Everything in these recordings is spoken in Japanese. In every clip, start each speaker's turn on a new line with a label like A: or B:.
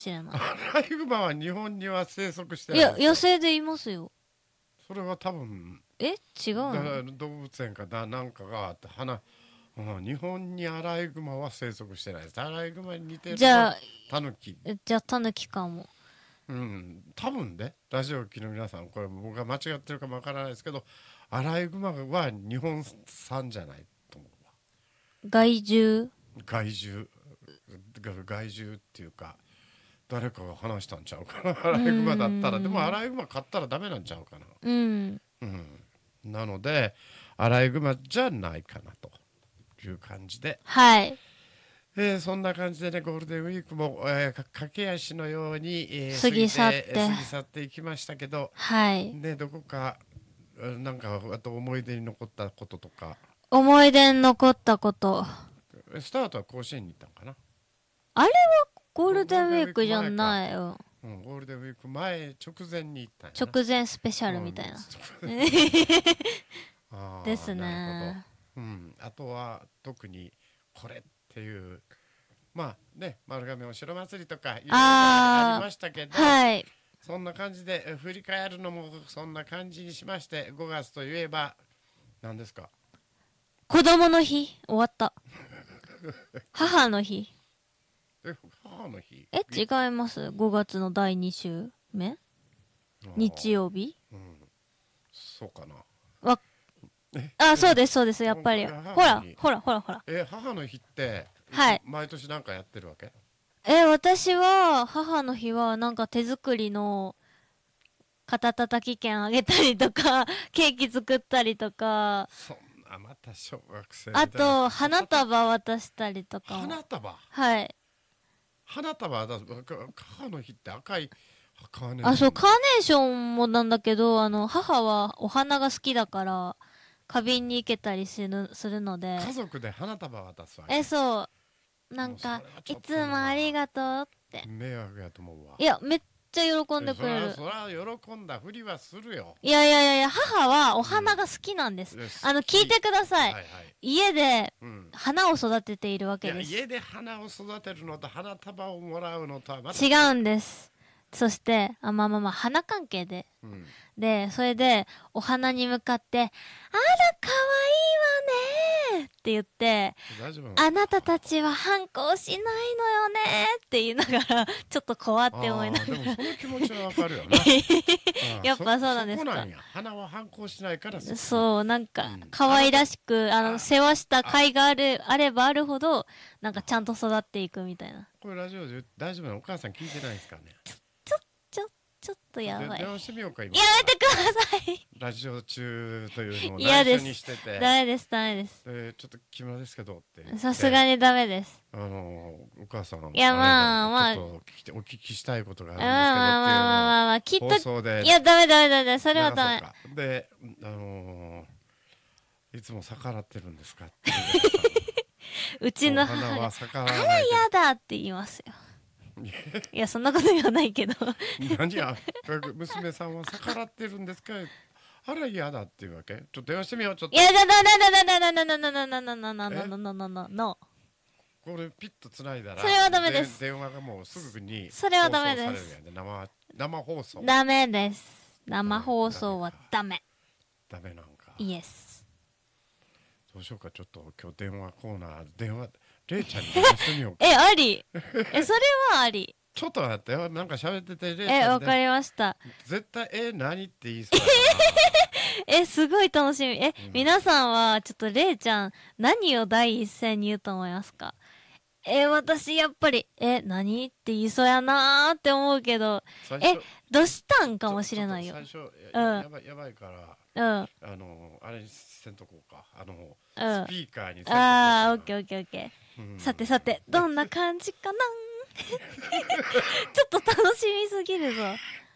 A: しれない。
B: アライグマは日本には生息して
A: いや、
B: ないですよ。
A: 野生でいますよ。
B: それは多分
A: 違うの？
B: 動物園かなんかがあって日本にアライグマは生息してないです。アライグマに似てるのは
A: じゃあ、
B: タヌキ。
A: じゃあタヌキかも。
B: 多分ね、ラジオ機の皆さん、これ僕が間違ってるかもわからないですけど、アライグマは日本産じゃないと思うわ。
A: 害獣。
B: 害獣っていうか、誰かが話したんちゃうかな。アライグマだったら。でもアライグマ買ったらダメなんちゃうかな。なのでアライグマじゃないかなという感じで、
A: はい。
B: そんな感じでね、ゴールデンウィークも、駆け足のように、
A: 過ぎ去
B: っていきましたけど、
A: はい。
B: ね、どこかなんかあと思い出に残ったこととか。
A: 思い出に残ったこと。
B: スタートは甲子園に行ったのかな。
A: あれはゴールデンウィークじゃないよ。
B: ゴールデンウィーク前直前に行ったんやな。
A: 直前スペシャルみたいな。ですね。
B: あとは特にこれっていうまあね、丸亀お城祭りとかいろいろありましたけど、
A: はい、
B: そんな感じで振り返るのもそんな感じにしまして、5月といえば何ですか？
A: 子供の日終わった。母の日。
B: 母の日？
A: 違います。5月の第2週目日曜日。
B: そうかな。
A: そうですそうです。やっぱりほら。
B: 母の日って毎年なんかやってるわけ？
A: 私は母の日はなんか手作りの肩たたき券あげたりとかケーキ作ったりとか、
B: そんなまた小学生
A: あと花束渡したりとか。
B: 花束？
A: はい。
B: 花束だ。母の日って赤いカーネーション。
A: そう、カーネーションもなんだけど、母はお花が好きだから花瓶に行けたりするので、
B: 家族で花束渡すわけ？
A: そう、なんかいつもありがとうって。
B: 迷惑やと思うわ。
A: いや、めっちゃ喜んでくれる。
B: そりゃ喜んだふりはするよ。
A: いや、母はお花が好きなんです。聞いてください。家で花を育てているわけです。
B: 家で花を育てるのと花束をもらうのとはまた
A: 違うんです。そして花関係で、それでお花に向かって「あら可愛いわね」って言って、あなたたちは反抗しないのよねって言いながら、ちょっと怖って思いながら。
B: でもその気持ちはわかるよね。
A: やっぱそうなんですか。
B: 花は反抗しないから。
A: そう、なんか可愛らしく世話した甲斐があればあるほど、なんかちゃんと育っていくみたいな。
B: これラジオで大丈夫なの？お母さん聞いてないですかね？
A: ちょっとやばい。
B: 電話してみようか今。
A: やめてください。
B: ラジオ中というのを内緒にしてて。
A: ダメです。
B: ちょっと木村ですけどって。
A: さすがにダメです。
B: お母さん。
A: いや
B: ちょっとお聞きしたいことがあるんですけどっていうのを放送で。
A: いやダメ。それはダ
B: メ。で、いつも逆らってるんですかって。
A: うちの母があらやだって言いますよ。いやそんなこと言わないけど。
B: 何や娘さんは逆らってるんですか？あら嫌だっていうわけ？ちょっと電話してみよう。ちょっと。
A: いや
B: これピッとつないだら。
A: それはダメです。
B: 電話がもうすぐに。
A: それはダメです。
B: 生放送。
A: ダメです。生放送はダメ。
B: ダメなんか。
A: イエス。
B: どうしようか、ちょっと今日電話コーナーレイちゃんに電話してみようか。
A: あり。それはあり。
B: ちょっと待ってよ、なんか喋ってて
A: レイちゃん。わかりました。
B: 絶対何って言いそう
A: だな。すごい楽しみ。皆さんはちょっとレイちゃん何を第一声に言うと思いますか？私やっぱり何って言いそうやなーって思うけど、どうしたんかもしれないよ。
B: 最初やばいから、あれにせんとこうか、スピーカーにせんとこうか。
A: オッケー。さてどんな感じかな。ちょっと楽しみすぎるぞ。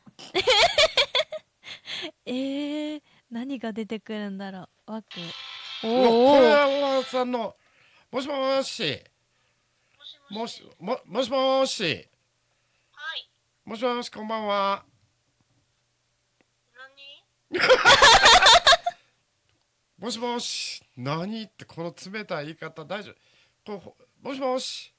A: 何が出てくるんだろう。
B: これは小川さんのもしもし。もしもし。
C: はい。
B: もしもし、こんばんは。
C: 何？
B: もしもし、何ってこの冷たい言い方大丈夫？もしもし。